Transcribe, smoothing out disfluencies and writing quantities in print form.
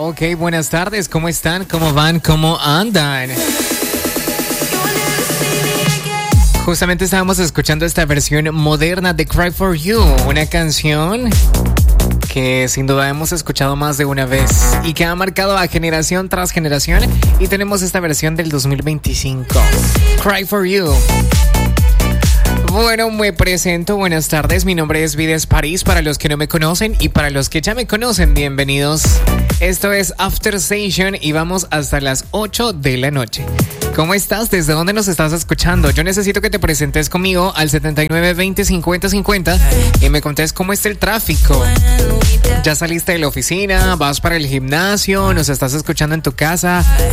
Ok, buenas tardes, ¿cómo están? ¿Cómo van? ¿Cómo andan? Justamente estábamos escuchando esta versión moderna de Cry For You, una canción que sin duda hemos escuchado más de una vez y que ha marcado a generación tras generación, y tenemos esta versión del 2025, Cry For You. Bueno, me presento, buenas tardes, mi nombre es Vides París, para los que no me conocen y para los que ya me conocen, bienvenidos. Esto es After Station y vamos hasta las 8 de la noche. ¿Cómo estás? ¿Desde dónde nos estás escuchando? Yo necesito que te presentes conmigo al 7920-5050 y me contes cómo está el tráfico. ¿Ya saliste de la oficina? ¿Vas para el gimnasio? ¿Nos estás escuchando en tu casa?